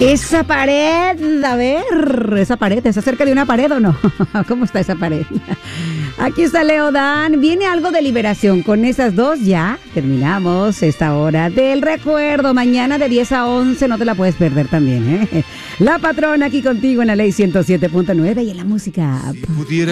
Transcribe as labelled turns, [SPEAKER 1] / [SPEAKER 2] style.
[SPEAKER 1] Esa pared, a ver, esa pared, ¿está cerca de una pared o no? ¿Cómo está esa pared? Aquí está Leo Dan, viene algo de liberación. Con esas dos ya terminamos esta hora del recuerdo. Mañana de 10 a 11, no te la puedes perder también, ¿eh? La Patrona aquí contigo en la Ley 107.9 y en la música.
[SPEAKER 2] Si pudiera